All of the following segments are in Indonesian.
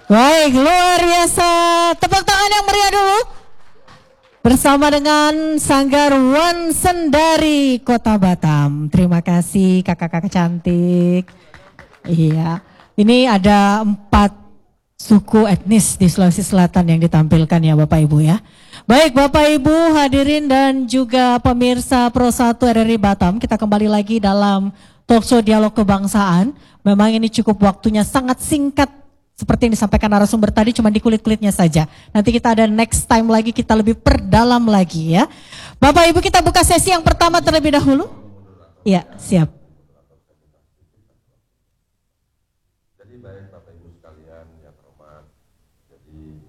Baik, luar biasa. Tepuk tangan yang meriah dulu. Bersama dengan Sanggar Wan Sendari Kota Batam. Terima kasih kakak-kakak cantik. Iya, ini ada 4 suku etnis di Sulawesi Selatan yang ditampilkan ya Bapak Ibu ya. Baik Bapak Ibu hadirin dan juga pemirsa Pro 1 RRI Batam. Kita kembali lagi dalam talkshow Dialog Kebangsaan. Memang ini cukup waktunya sangat singkat. Seperti yang disampaikan narasumber tadi cuma di kulit-kulitnya saja. Nanti kita ada next time lagi kita lebih perdalam lagi ya. Bapak Ibu kita buka sesi yang pertama terlebih dahulu. Ya siap. Jadi baik Bapak Ibu sekalian yang terhormat. Jadi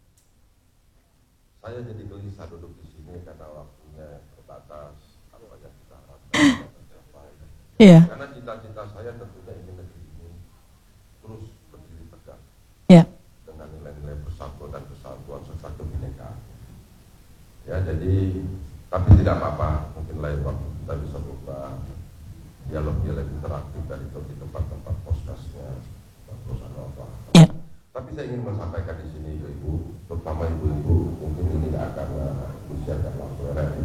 saya jadi gelisah duduk di sini karena waktunya terbatas. Apa yang kita harapkan tercapai. Iya. Karena cita-cita saya tentunya ingin negeri ini terus berdiri tegak. Ya. Dengan nilai-nilai persatuan dan kesatuan serta kebinekaan. Ya jadi tapi tidak apa-apa, mungkin lain waktu kita bisa buka dialog-dialog interaktif dari di tempat-tempat podcastnya. Ya. Tapi saya ingin menyampaikan di sini ibu-ibu, terutama ibu-ibu, mungkin ini tidak akan disiarkan langsung RRI.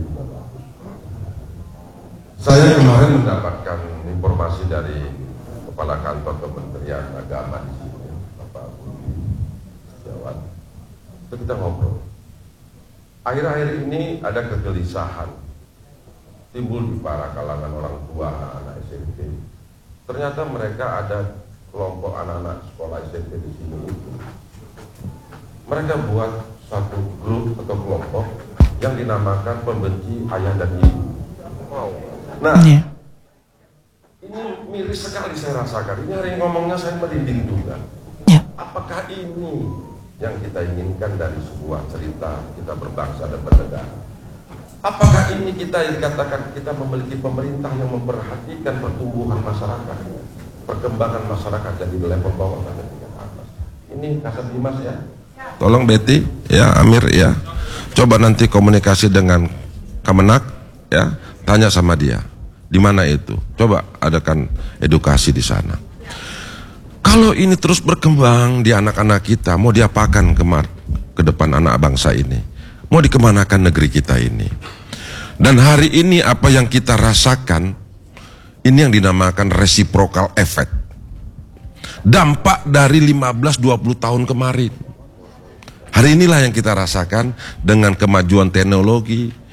Saya kemarin mendapatkan informasi dari Kepala Kantor Kementerian Agama di sini, Bapak Budi Setiawan. Kita ngobrol. Akhir-akhir ini ada kegelisahan timbul di para kalangan orang tua anak-anak SMP. Ternyata mereka ada kelompok anak-anak sekolah SMP di sini itu. Mereka buat satu grup atau kelompok yang dinamakan pembenci ayah dan ibu. Wow. Nah, ini miris sekali saya rasakan. Ini hari ngomongnya saya merinding juga. Apakah ini yang kita inginkan dari sebuah cerita kita berbangsa dan bernegara? Apakah ini kita dikatakan kita memiliki pemerintah yang memperhatikan pertumbuhan masyarakat, perkembangan masyarakat dari level bawah sampai tingkat atas? Ini Kasat Dimas ya. Tolong Betty, ya Amir ya. Coba nanti komunikasi dengan Kemenak ya, tanya sama dia. Di mana itu? Coba adakan edukasi di sana. Kalau ini terus berkembang di anak-anak kita, mau diapakan ke depan anak bangsa ini? Mau dikemanakan negeri kita ini? Dan hari ini apa yang kita rasakan, ini yang dinamakan reciprocal effect. Dampak dari 15-20 tahun kemarin. Hari inilah yang kita rasakan dengan kemajuan teknologi,